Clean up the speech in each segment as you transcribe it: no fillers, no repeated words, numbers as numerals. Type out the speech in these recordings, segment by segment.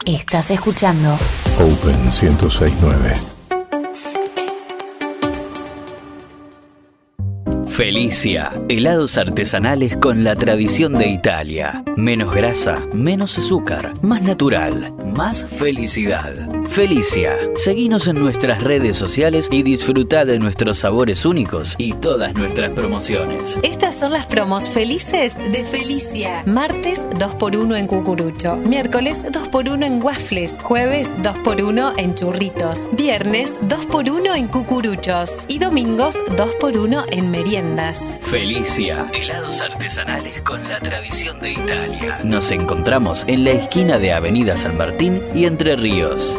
Estás escuchando Open 1069. Felicia, helados artesanales con la tradición de Italia. Menos grasa, menos azúcar, más natural, más felicidad. Felicia, seguinos en nuestras redes sociales y disfruta de nuestros sabores únicos y todas nuestras promociones. Estas son las promos felices de Felicia. Martes 2x1 en cucurucho, miércoles 2x1 en waffles, jueves 2x1 en churritos, viernes 2x1 en cucuruchos y domingos 2x1 en meriendas. Felicia, helados artesanales con la tradición de Italia. Nos encontramos en la esquina de Avenida San Martín y Entre Ríos.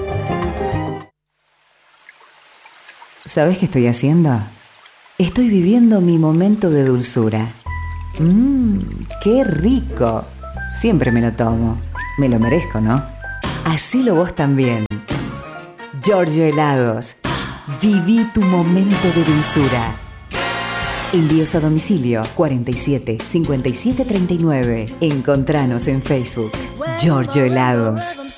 ¿Sabés qué estoy haciendo? Estoy viviendo mi momento de dulzura. ¡Qué rico! Siempre me lo tomo. Me lo merezco, ¿no? Hacelo vos también. Giorgio Helados. Viví tu momento de dulzura. Envíos a domicilio 47 57 39. Encontranos en Facebook. Giorgio Helados.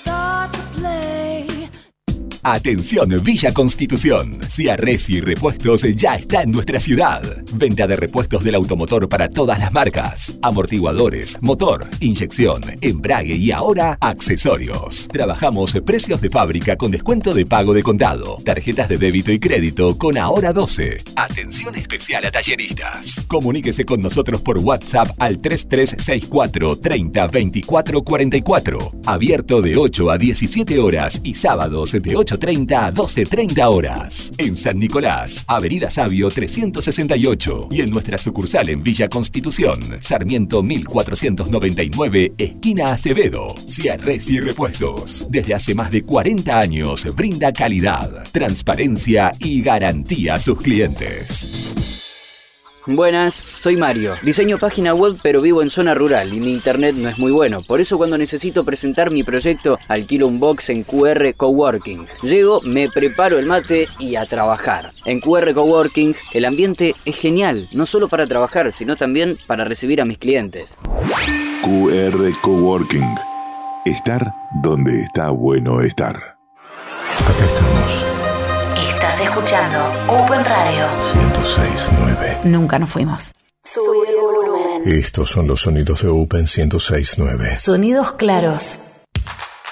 Atención Villa Constitución, Ciarresi Repuestos ya está en nuestra ciudad. Venta de repuestos del automotor para todas las marcas. Amortiguadores, motor, inyección, embrague y ahora accesorios. Trabajamos precios de fábrica con descuento de pago de contado. Tarjetas de débito y crédito con Ahora 12. Atención especial a talleristas. Comuníquese con nosotros por WhatsApp al 3364 30 24 44. Abierto de 8 a 17 horas y sábados de 8:30 a 12:30 horas. En San Nicolás, Avenida Sabio 368 y en nuestra sucursal en Villa Constitución, Sarmiento 1499, esquina Acevedo. Ciarresi Repuestos. Desde hace más de 40 años brinda calidad, transparencia y garantía a sus clientes. Buenas, soy Mario. Diseño página web pero vivo en zona rural y mi internet no es muy bueno. Por eso cuando necesito presentar mi proyecto alquilo un box en QR Coworking. Llego, me preparo el mate y a trabajar. En QR Coworking el ambiente es genial, no solo para trabajar, sino también para recibir a mis clientes. QR Coworking. Estar donde está bueno estar. Acá estamos. Estás escuchando Open Radio 1069. Nunca nos fuimos. Subir el volumen. Estos son los sonidos de Open 1069. Sonidos claros.